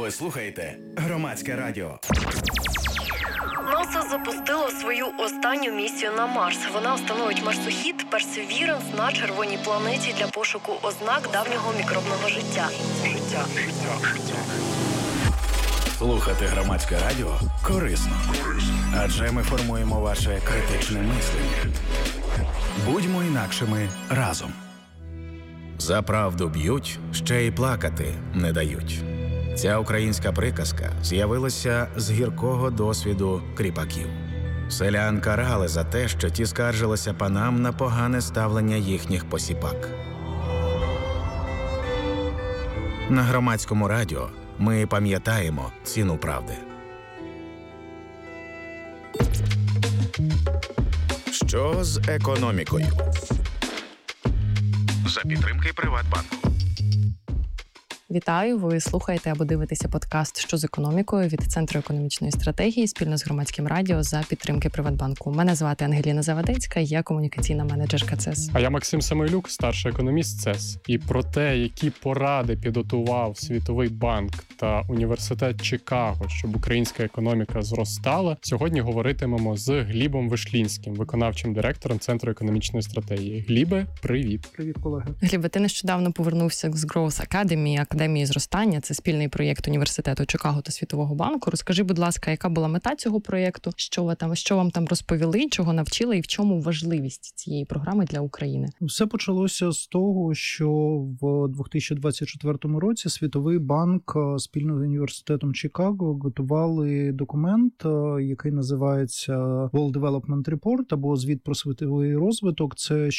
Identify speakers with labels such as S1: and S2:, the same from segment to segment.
S1: Ви слухаєте Громадське радіо.
S2: НАСА запустило свою останню місію на Марс. Вона встановить марсохід Perseverance на червоній планеті для пошуку ознак давнього мікробного життя.
S1: Слухати Громадське радіо корисно. Адже ми формуємо ваше критичне мислення. Будьмо інакшими разом. За правду б'ють, ще й плакати не дають. Ця українська приказка з'явилася з гіркого досвіду кріпаків. Селян карали за те, що ті скаржилися панам на погане ставлення їхніх посіпак. На Громадському радіо ми пам'ятаємо ціну правди. Що з економікою? За підтримки Приватбанку.
S3: Вітаю! Ви слухаєте або дивитеся подкаст «Що з економікою» від Центру економічної стратегії спільно з Громадським радіо за підтримки Приватбанку. Мене звати Ангеліна Завадецька, я комунікаційна менеджерка ЦЕС.
S4: А я Максим Самойлюк, старший економіст ЦЕС. І про те, які поради підготував Світовий банк та університет Чикаго, щоб українська економіка зростала, сьогодні говоритимемо з Глібом Вишлінським, виконавчим директором Центру економічної стратегії. Глібе, привіт.
S5: Привіт, колеги.
S3: Глібе, ти нещодавно повернувся з Growth Academy, Академії зростання. Це спільний проєкт університету Чикаго та Світового банку. Розкажи, будь ласка, яка була мета цього проєкту? Що вам там розповіли, чого навчили і в чому важливість цієї програми для України?
S5: Все почалося з того, що в 2024 році Світовий банк спільно з університетом Чикаго готували документ, який називається World Development Report або звіт про світовий розвиток. Це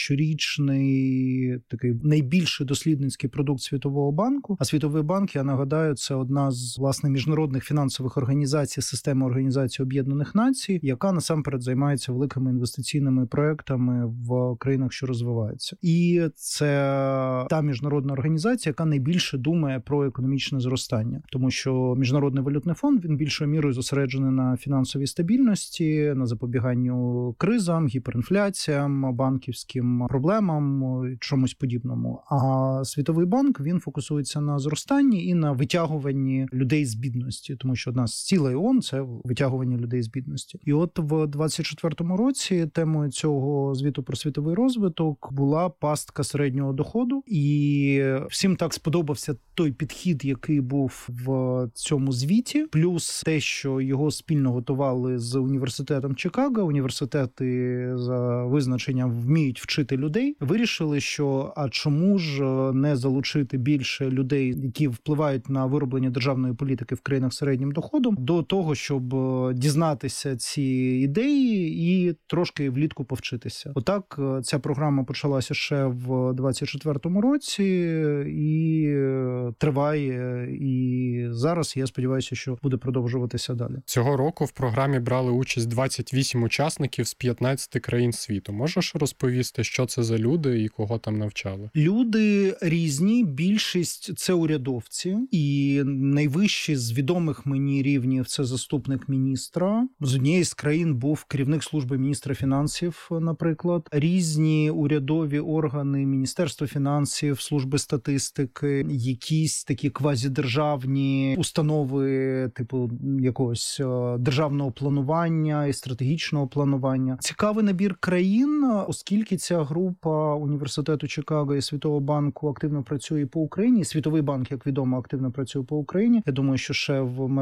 S5: щорічний такий найбільший дослідницький продукт Світового банку. А Світовий банк, я нагадаю, це одна з, власне, міжнародних фінансових організацій системи Організації Об'єднаних Націй, яка насамперед займається великими інвестиційними проектами в країнах, що розвиваються. І це та міжнародна організація, яка найбільше думає про економічне зростання. Тому що Міжнародний валютний фонд, він більшою мірою зосереджений на фінансовій стабільності, на запобіганню кризам, гіперінфляціям, банківським проблемам, чомусь подібному. А Світовий банк, він фокусується на зростанні і на витягуванні людей з бідності, тому що одна з цілей ООН – це витягування людей з бідності. І от в 2024 році темою цього звіту про світовий розвиток була пастка середнього доходу, і всім так сподобався той підхід, який був в цьому звіті, плюс те, що його спільно готували з університетом Чикаго. Університети за визначенням вміють вчити людей. Вирішили, що а чому ж не залучити більше людей, які впливають на вироблення державної політики в країнах з середнім доходом, до того, щоб дізнатися ці ідеї і трошки влітку повчитися. Отак ця програма почалася ще в 2024 році і триває. І зараз, я сподіваюся, що буде продовжуватися далі.
S4: Цього року в програмі брали участь 28 учасників з 15 країн світу. Можеш розповісти, що це за люди і кого там навчали?
S5: Люди різні, більшість – це урядовці, і найвищий з відомих мені рівнів – це заступник міністра. З однієї з країн був керівник служби міністра фінансів, наприклад. Різні урядові органи, Міністерство фінансів, служби статистики, якісь такі квазідержавні установи, типу якогось державного планування і стратегічного планування. Цікавий набір країн, оскільки ця група університету Чикаго і Світового банку активно працює по Україні. Світовий банк, як відомо, активно працює по Україні. Я думаю, що ще в